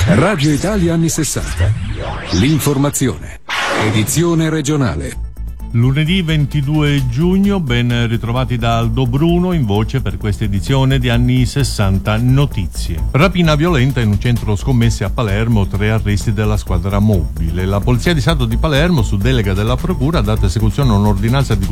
Radio Italia anni 60. L'informazione. Edizione regionale. Lunedì 22 giugno, ben ritrovati da Aldo Bruno in voce per questa edizione di anni 60 notizie. Rapina violenta in un centro scommesse a Palermo, 3 arresti della squadra mobile. La Polizia di Stato di Palermo, su delega della Procura, ha dato esecuzione a un'ordinanza di